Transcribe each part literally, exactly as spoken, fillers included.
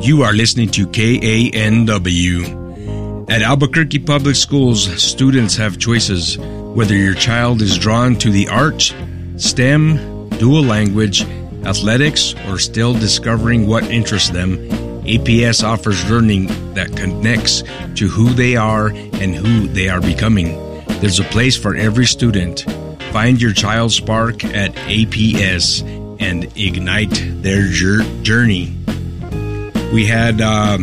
You are listening to K A N W. At Albuquerque Public Schools, students have choices. Whether your child is drawn to the arts, STEM, dual language, athletics, or still discovering what interests them, A P S offers learning that connects to who they are and who they are becoming. There's a place for every student. Find your child's spark at A P S and ignite their journey. We had uh,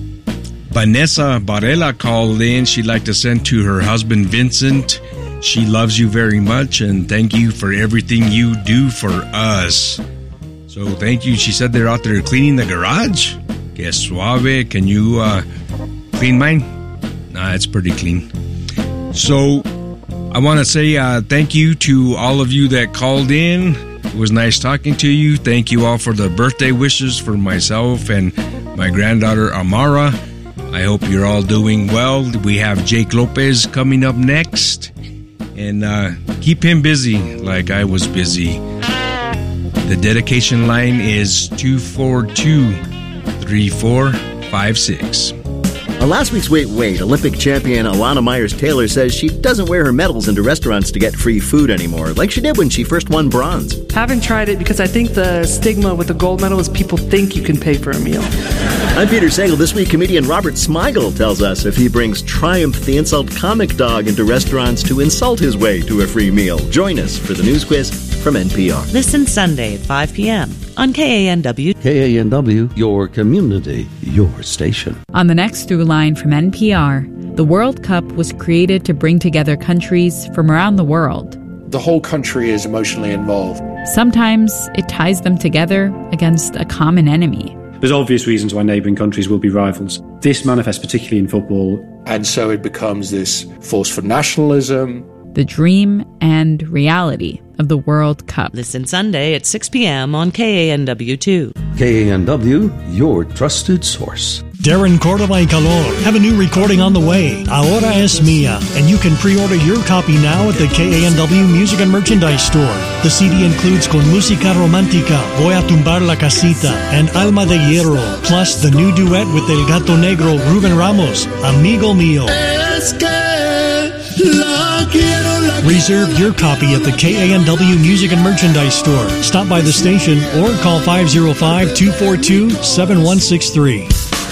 Vanessa Barella called in. She'd like to send to her husband, Vincent. She loves you very much, and thank you for everything you do for us. So thank you. She said they're out there cleaning the garage. Que suave. Can you uh, clean mine? Nah, it's pretty clean. So I want to say uh, thank you to all of you that called in. It was nice talking to you. Thank you all for the birthday wishes for myself and my granddaughter Amara. I hope you're all doing well. We have Jake Lopez coming up next. And uh, keep him busy like I was busy. The dedication line is two four two, three four five six. On last week's Wait Wait, Olympic champion Alana Myers-Taylor says she doesn't wear her medals into restaurants to get free food anymore, like she did when she first won bronze. Haven't tried it because I think the stigma with the gold medal is people think you can pay for a meal. I'm Peter Sagal. This week, comedian Robert Smigel tells us if he brings Triumph the Insult Comic Dog into restaurants to insult his way to a free meal. Join us for the news quiz from N P R. Listen Sunday at five p.m. on K A N W. K A N W, your community, your station. On the next through line from N P R, the World Cup was created to bring together countries from around the world. The whole country is emotionally involved. Sometimes it ties them together against a common enemy. There's obvious reasons why neighbouring countries will be rivals. This manifests particularly in football. And so it becomes this force for nationalism. The dream and reality of the World Cup. Listen Sunday at six p.m. on K A N W two. K A N W, your trusted source. Darren Cordova y Calor have a new recording on the way, Ahora es Mía, and you can pre-order your copy now at the K A N W Music and Merchandise Store. The C D includes Con Música Romántica, Voy a Tumbar la Casita, and Alma de Hierro, plus the new duet with El Gato Negro, Ruben Ramos, Amigo Mío. Es que la quiero, la Reserve your copy at the K A N W Music and Merchandise Store. Stop by the station or call five oh five, two four two, seven one six three.